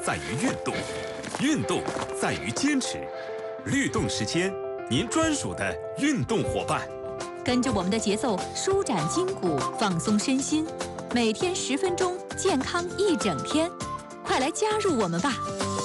在于运动，运动在于坚持。律动时间，您专属的运动伙伴。 跟着我们的节奏，舒展筋骨，放松身心，每天10分钟，健康一整天。快来加入我们吧！